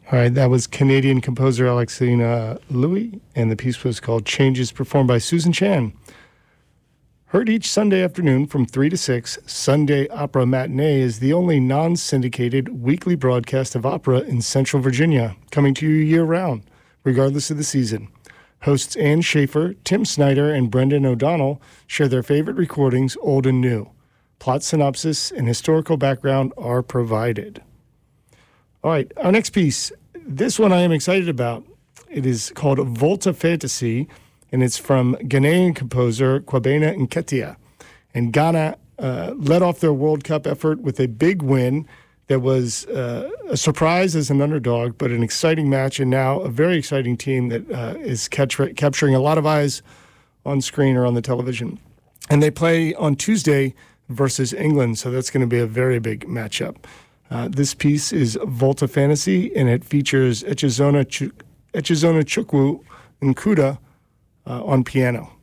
All right, that was Canadian composer Alexina Louis, and the piece was called Changes, performed by Susan Chan. Heard each Sunday afternoon from 3 to 6, Sunday Opera Matinee is the only non-syndicated weekly broadcast of opera in Central Virginia, coming to you year-round, regardless of the season. Hosts Ann Schaefer, Tim Snyder, and Brendan O'Donnell share their favorite recordings, old and new. Plot synopsis and historical background are provided. All right, our next piece, this one I am excited about. It is called Volta Fantasy, and it's from Ghanaian composer Kwabena Nketiah. And Ghana led off their World Cup effort with a big win that was a surprise as an underdog, but an exciting match, and now a very exciting team that is capturing a lot of eyes on screen or on the television. And they play on Tuesday versus England, so that's going to be a very big matchup. This piece is Volta Fantasy, and it features Echezona Chukwu Nkuda on piano.